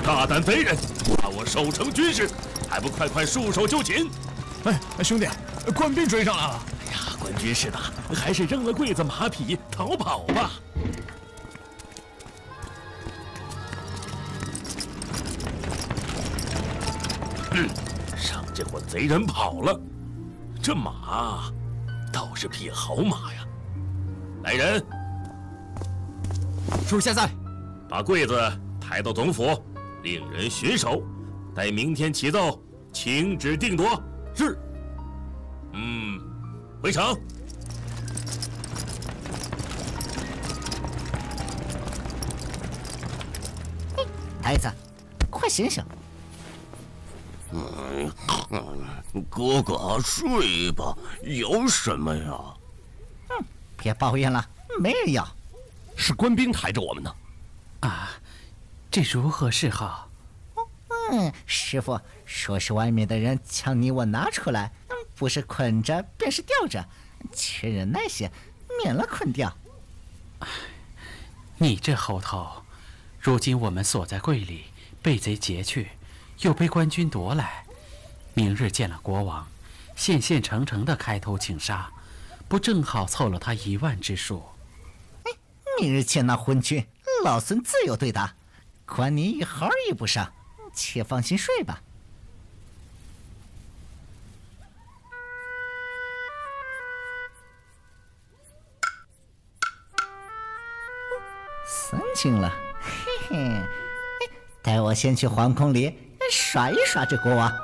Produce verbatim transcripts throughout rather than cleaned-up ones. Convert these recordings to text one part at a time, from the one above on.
大胆贼人，把我守城军士，还不快快束手就擒！ 哎，兄弟，官兵追上来了！ 哎呀，官军士大，还是扔了柜子马匹逃跑吧。嗯，让这伙贼人跑了，这马倒是匹好马呀！来人， 属下在。 把柜子抬到总府，令人巡守，待明天起奏，请旨定夺。是。嗯，回城。 孩子，快醒醒！ 嗯，哥哥睡吧，有什么呀？ 嗯，别抱怨了，没人要。 是官兵抬着我们呢。 啊，这如何是好？ 嗯，师傅，说是外面的人将你我拿出来，不是捆着便是吊着，且忍耐些，免了捆吊。 你这猴头，如今我们锁在柜里，被贼劫去，又被官军夺来，明日见了国王，现现成成的开头请杀，不正好凑了他一万之数？ 哎，明日见那昏君，老孙自有对答，管你一毫也不上，且放心睡吧。三更了，嘿嘿，待我先去皇宫里耍一耍这国王。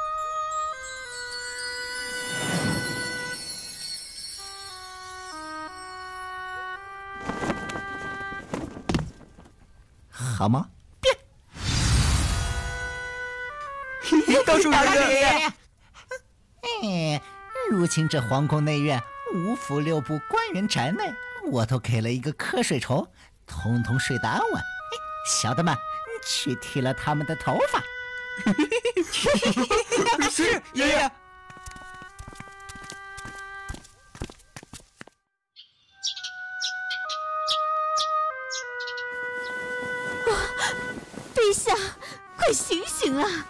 好吗？变！ 大树爷爷， 哎，如今这皇宫内院五府六部官员宅内，我都给了一个瞌睡虫，通通睡得安稳。小的们，去剃了他们的头发。 是爷爷。 陛下，快醒醒啊！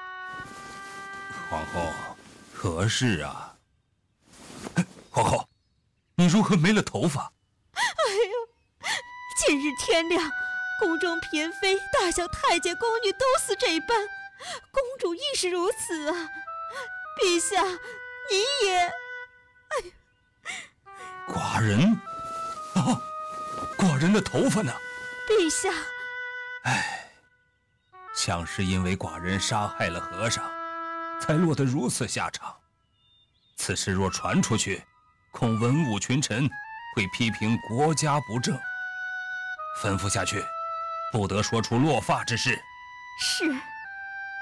皇后，何事啊？皇后，你如何没了头发？ 哎呦，今日天亮，宫中嫔妃、大小太监、宫女都似这般，公主亦是如此啊！陛下，你也……哎， 寡人，啊，寡人的头发呢？ 陛下， 唉，像是因为寡人杀害了和尚，才落得如此下场。此事若传出去，恐文武群臣会批评国家不正。吩咐下去，不得说出落发之事。 是。